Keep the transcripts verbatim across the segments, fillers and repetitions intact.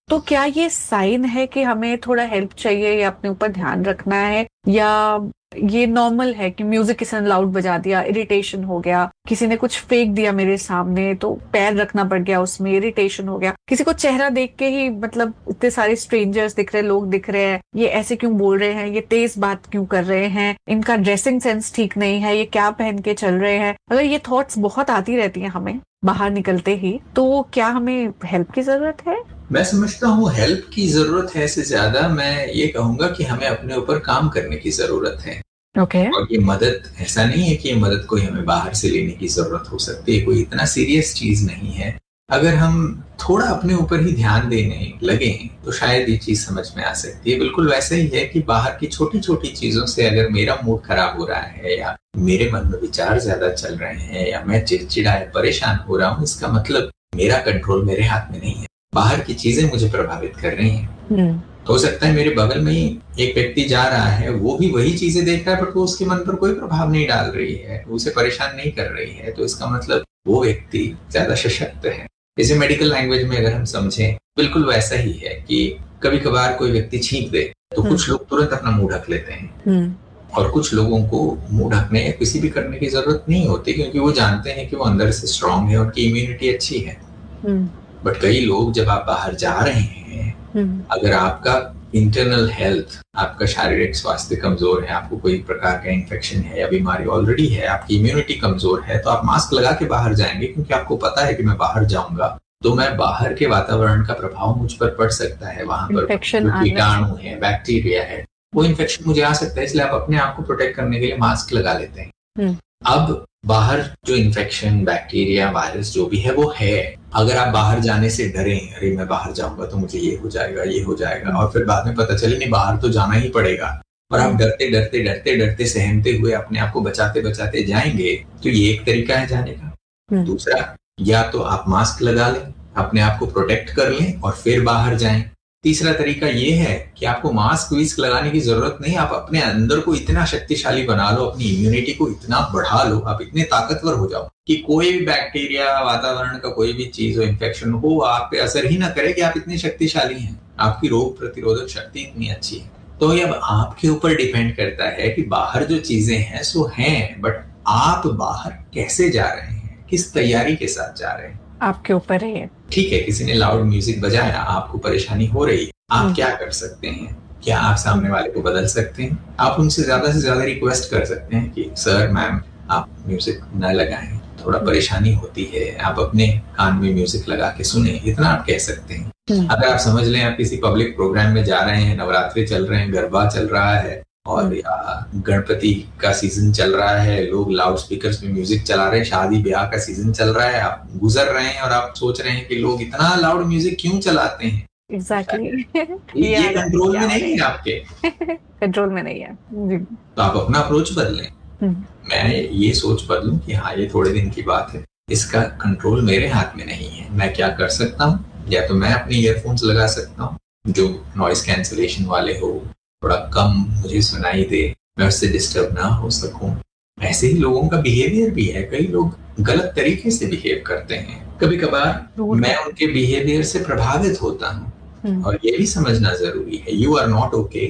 तो क्या ये साइन है कि हमें थोड़ा हेल्प चाहिए या अपने ऊपर ध्यान रखना है, या ये नॉर्मल है कि म्यूजिक किसी ने लाउड बजा दिया, इरिटेशन हो गया, किसी ने कुछ फेंक दिया मेरे सामने तो पैर रखना पड़ गया, उसमें इरिटेशन हो गया, किसी को चेहरा देख के ही मतलब इतने सारे स्ट्रेंजर्स दिख रहे, लोग दिख रहे हैं, ये ऐसे क्यों बोल रहे हैं, ये तेज बात क्यों कर रहे हैं, इनका ड्रेसिंग सेंस ठीक नहीं है, ये क्या पहन के चल रहे हैं, अगर ये थॉट्स बहुत आती रहती हैं हमें बाहर निकलते ही, तो क्या हमें हेल्प की जरूरत है? मैं समझता हूँ हेल्प की जरूरत है से ज्यादा मैं ये कहूंगा कि हमें अपने ऊपर काम करने की जरूरत है। Okay okay. और ये मदद ऐसा नहीं है कि ये मदद कोई हमें बाहर से लेने की जरूरत हो सकती है, कोई इतना सीरियस चीज नहीं है। अगर हम थोड़ा अपने ऊपर ही ध्यान देने लगे तो शायद ये चीज समझ में आ सकती है। बिल्कुल वैसे ही है कि बाहर की छोटी छोटी चीजों से अगर मेरा मूड खराब हो रहा है या मेरे मन में विचार ज्यादा चल रहे हैं या मैं चिड़चिड़ा या परेशान हो रहा हूँ, इसका मतलब मेरा कंट्रोल मेरे हाथ में नहीं है, बाहर की चीजें मुझे प्रभावित कर रही हैं। hmm. हो सकता है मेरे बगल में ही एक व्यक्ति जा रहा है, वो भी वही चीजें देख रहा है, बट वो उसके मन पर कोई प्रभाव नहीं डाल रही है, उसे परेशान नहीं कर रही है, तो इसका मतलब वो व्यक्ति ज्यादा सशक्त है। इसे मेडिकल लैंग्वेज में अगर हम समझें, बिल्कुल वैसा ही है कि कभी कभार कोई व्यक्ति छींक दे तो hmm. कुछ लोग तुरंत अपना मुंह ढक लेते हैं hmm. और कुछ लोगों को मुंह ढकने या किसी भी करने की जरूरत नहीं होती, क्योंकि वो जानते हैं कि वो अंदर से स्ट्रांग है, उनकी इम्यूनिटी अच्छी है। hmm. बट कई लोग जब आप बाहर जा रहे हैं, अगर आपका इंटरनल हेल्थ, आपका शारीरिक स्वास्थ्य कमजोर है, आपको कोई प्रकार का इन्फेक्शन है या बीमारी ऑलरेडी है, आपकी इम्यूनिटी कमजोर है, तो आप मास्क लगा के बाहर जाएंगे, क्योंकि आपको पता है कि मैं बाहर जाऊंगा तो मैं बाहर के वातावरण का प्रभाव मुझ पर पड़ सकता है, वहां पर कीटाणु है, बैक्टीरिया है, वो इन्फेक्शन मुझे आ सकता है, इसलिए आप अपने आप को प्रोटेक्ट करने के लिए मास्क लगा लेते हैं। अब बाहर जो इन्फेक्शन, बैक्टीरिया, वायरस जो भी है वो है, अगर आप बाहर जाने से डरे, अरे मैं बाहर जाऊंगा तो मुझे ये हो जाएगा, ये हो जाएगा, और फिर बाद में पता चले नहीं बाहर तो जाना ही पड़ेगा, और आप डरते डरते डरते डरते सहमते हुए अपने आप को बचाते बचाते जाएंगे, तो ये एक तरीका है जाने का। दूसरा, या तो आप मास्क लगा लें, अपने आप को प्रोटेक्ट कर लें और फिर बाहर जाएं। तीसरा तरीका ये है कि आपको मास्क विस्क लगाने की जरूरत नहीं, आप अपने अंदर को इतना शक्तिशाली बना लो, अपनी इम्यूनिटी को इतना बढ़ा लो, आप इतने ताकतवर हो जाओ कि कोई भी बैक्टीरिया, वातावरण का कोई भी चीज हो, इन्फेक्शन हो, आप पे असर ही ना करे, कि आप इतने शक्तिशाली हैं, आपकी रोग प्रतिरोधक शक्ति इतनी अच्छी है। तो ये अब आपके ऊपर डिपेंड करता है कि बाहर जो चीजें हैं सो हैं, बट आप बाहर कैसे जा रहे हैं, किस तैयारी के साथ जा रहे हैं, आपके ऊपर है। ठीक है, किसी ने लाउड म्यूजिक बजाया, आपको परेशानी हो रही है, आप क्या कर सकते हैं? क्या आप सामने वाले को बदल सकते हैं? आप उनसे ज्यादा से ज्यादा रिक्वेस्ट कर सकते हैं कि सर, मैम, आप म्यूजिक न लगाएं, थोड़ा परेशानी होती है, आप अपने कान में म्यूजिक लगा के सुने, इतना आप कह सकते हैं। अगर आप समझ लें आप किसी पब्लिक प्रोग्राम में जा रहे हैं, नवरात्रि चल रहे हैं, गरबा चल रहा है और या गणपति का सीजन चल रहा है, लोग लाउड स्पीकर्स में म्यूजिक चला रहे हैं, शादी ब्याह का सीजन चल रहा है, आप गुजर रहे हैं और आप सोच रहे हैं कि लोग इतना लाउड म्यूजिक क्यों चलाते हैं। एग्जैक्टली ये कंट्रोल में नहीं है, आपके कंट्रोल में नहीं है। तो आप अपना अप्रोच बदलें। मैं ये सोच बदलूं कि हाँ, ये थोड़े दिन की बात है, इसका कंट्रोल मेरे हाथ में नहीं है, मैं क्या कर सकता हूँ? या तो मैं अपने ईयरफोन्स लगा सकता हूँ जो नॉइस कैंसलेशन वाले हो, थोड़ा कम मुझे सुनाई दे, मैं उससे डिस्टर्ब ना हो सकूं। ऐसे ही लोगों का बिहेवियर भी है, कई लोग गलत तरीके से बिहेव करते हैं, कभी कभार मैं उनके बिहेवियर से प्रभावित होता हूँ, और ये भी समझना जरूरी है, you are not okay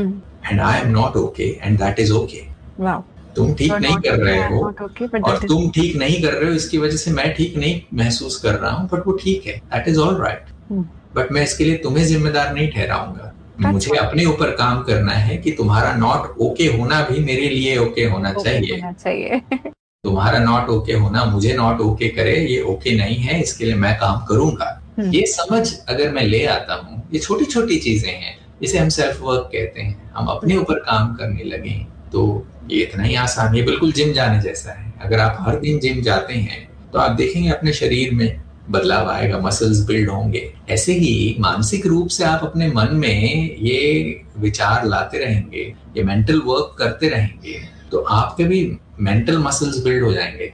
and I am not okay and that is okay. तुम ठीक नहीं कर रहे हो और तुम ठीक नहीं कर रहे हो, इसकी वजह से मैं ठीक नहीं महसूस कर रहा हूँ, बट वो ठीक है, that is all right, but मैं इसके लिए तुम्हें जिम्मेदार नहीं ठहराऊंगा। मुझे अपने ऊपर काम करना है कि तुम्हारा नॉट ओके होना भी मेरे लिए ओके होना चाहिए, चाहिए। तुम्हारा नॉट ओके होना मुझे नॉट ओके करे, ये ओके नहीं है, इसके लिए मैं काम करूंगा। ये समझ अगर मैं ले आता हूँ, ये छोटी छोटी चीजें हैं, जिसे हम सेल्फ वर्क कहते हैं, हम अपने ऊपर काम करने लगे तो ये इतना ही आसान है, बिल्कुल जिम जाने जैसा है। अगर आप हर दिन जिम जाते हैं तो आप देखेंगे अपने शरीर में बदलाव आएगा, मसल्स बिल्ड होंगे। ऐसे ही मानसिक रूप से आप अपने मन में ये विचार लाते रहेंगे, ये मेंटल वर्क करते रहेंगे, तो आपके भी मेंटल मसल्स बिल्ड हो जाएंगे।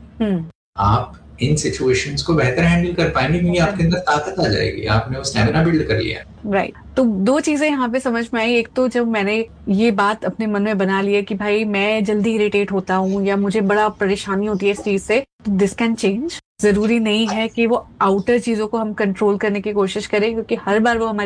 आप इन सिचुएशंस को बेहतर हैंडल कर पाएंगे, क्योंकि आपके अंदर ताकत आ जाएगी, आपने वो स्टैमिना बिल्ड कर लिया। Right right. तो दो चीजें यहाँ पे समझ में आई। एक तो जब मैंने ये बात अपने मन में बना ली है कि भाई मैं जल्दी इरिटेट होता हूँ या मुझे बड़ा परेशानी होती है इस चीज से, दिस कैन चेंज। जरूरी नहीं है कि वो आउटर चीजों को हम कंट्रोल करने की कोशिश करें, क्योंकि हर बार वो हमारी